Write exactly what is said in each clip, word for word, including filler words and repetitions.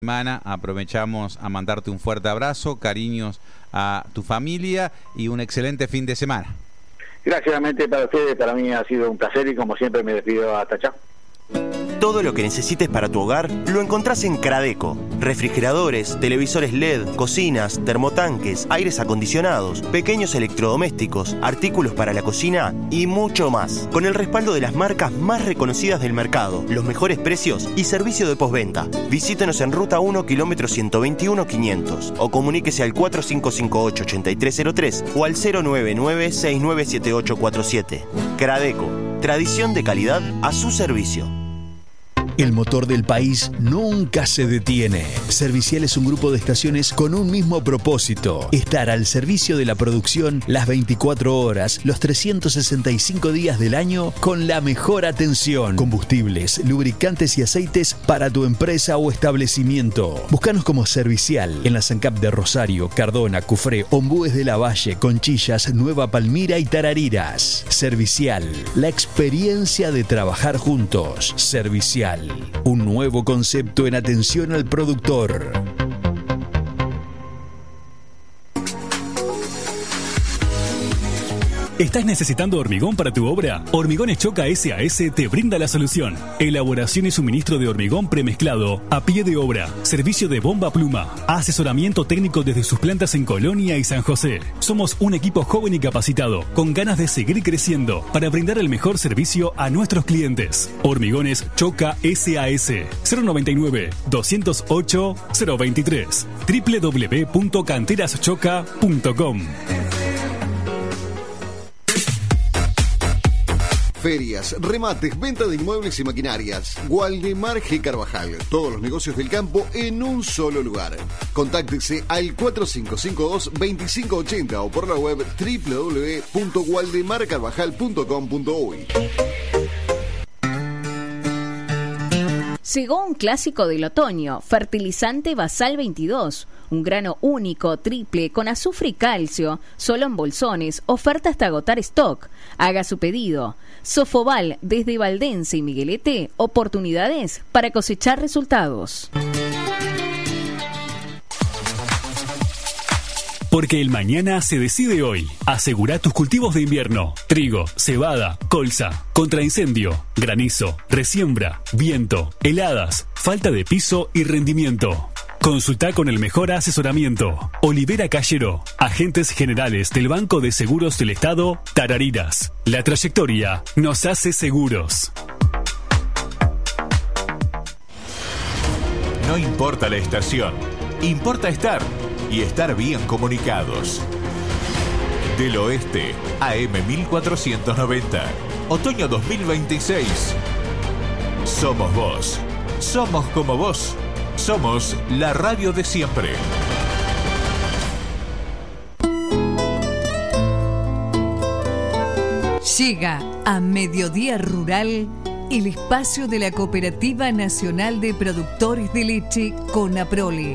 Semana aprovechamos a mandarte un fuerte abrazo, cariños a tu familia y un excelente fin de semana. Gracias, realmente para ustedes, para mí ha sido un placer y como siempre me despido hasta chao. Todo lo que necesites para tu hogar lo encontrás en Cradeco. Refrigeradores, televisores L E D, cocinas, termotanques, aires acondicionados, pequeños electrodomésticos, artículos para la cocina y mucho más. Con el respaldo de las marcas más reconocidas del mercado, los mejores precios y servicio de postventa. Visítenos en Ruta uno, kilómetro ciento veintiuno, quinientos o comuníquese al cuatro cinco cinco ocho, ocho tres cero tres o al cero nueve nueve, seis nueve siete ocho cuatro siete. Cradeco, tradición de calidad a su servicio. El motor del país nunca se detiene. Servicial es un grupo de estaciones con un mismo propósito: estar al servicio de la producción las veinticuatro horas, los trescientos sesenta y cinco días del año, con la mejor atención. Combustibles, lubricantes y aceites para tu empresa o establecimiento. Búscanos como Servicial en la SANCAP de Rosario, Cardona, Cufré, Ombúes de la Valle, Conchillas, Nueva Palmira y Tarariras. Servicial, la experiencia de trabajar juntos. Servicial, un nuevo concepto en atención al productor. ¿Estás necesitando hormigón para tu obra? Hormigones Choca S A S te brinda la solución. Elaboración y suministro de hormigón premezclado a pie de obra. Servicio de bomba pluma. Asesoramiento técnico desde sus plantas en Colonia y San José. Somos un equipo joven y capacitado, con ganas de seguir creciendo para brindar el mejor servicio a nuestros clientes. Hormigones Choca S A S. cero noventa y nueve, doscientos ocho, cero veintitrés. doble u doble u doble u punto canteras choca punto com. Ferias, remates, venta de inmuebles y maquinarias. Waldemar G. Carvajal. Todos los negocios del campo en un solo lugar. Contáctese al cuatro cinco cinco dos, dos cinco ocho cero o por la web doble u doble u doble u punto waldemar carvajal punto com punto uy. Llegó un clásico del otoño, fertilizante Basal veintidós, un grano único, triple, con azufre y calcio, solo en bolsones, oferta hasta agotar stock. Haga su pedido. Sofobal, desde Valdense y Miguelete, oportunidades para cosechar resultados. Porque el mañana se decide hoy. Asegura tus cultivos de invierno: trigo, cebada, colza, contra incendio, granizo, resiembra, viento, heladas, falta de piso y rendimiento. Consulta con el mejor asesoramiento. Olivera Callero, agentes generales del Banco de Seguros del Estado, Tarariras. La trayectoria nos hace seguros. No importa la estación, importa estar y estar bien comunicados. Del Oeste, A M mil cuatrocientos noventa, otoño dos mil veintiséis. Somos vos, somos como vos, somos la radio de siempre. Llega a Mediodía Rural el espacio de la Cooperativa Nacional de Productores de Leche, CONAPROLE.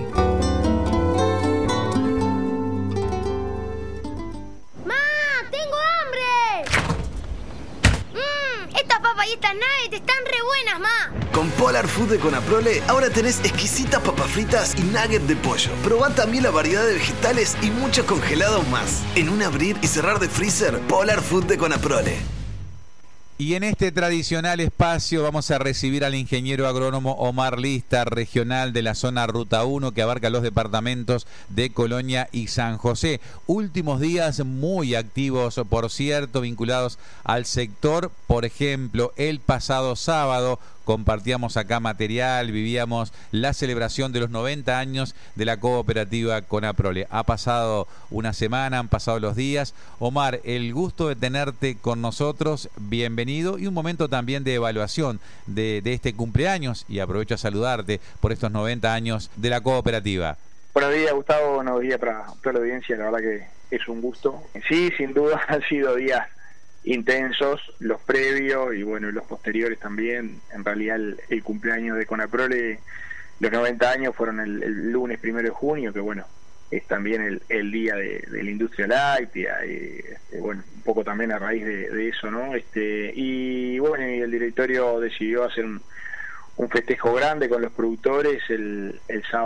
Y estas nuggets están re buenas, ma. Con Polar Food de Conaprole ahora tenés exquisitas papas fritas y nuggets de pollo. Probá también la variedad de vegetales y muchos congelados más. En un abrir y cerrar de freezer, Polar Food de Conaprole. Y en este tradicional espacio vamos a recibir al ingeniero agrónomo Omar Lista, regional de la zona Ruta uno, que abarca los departamentos de Colonia y San José. Últimos días muy activos, por cierto, vinculados al sector. Por ejemplo, el pasado sábado compartíamos acá material, vivíamos la celebración de los noventa años de la cooperativa Conaprole. Ha pasado una semana, han pasado los días. Omar, el gusto de tenerte con nosotros, bienvenido, y un momento también de evaluación de, de este cumpleaños, y aprovecho a saludarte por estos noventa años de la cooperativa. Buenos días, Gustavo, buenos días para toda la audiencia, la verdad que es un gusto. Sí, sin duda han sido días intensos, los previos y bueno, los posteriores también. En realidad el, el cumpleaños de Conaprole, los noventa años fueron el, el lunes primero de junio, que bueno, es también el, el día de, de la industria láctea, y este, bueno, un poco también a raíz de, de eso, ¿no? Este, y bueno, y el directorio decidió hacer un, un festejo grande con los productores el, el sábado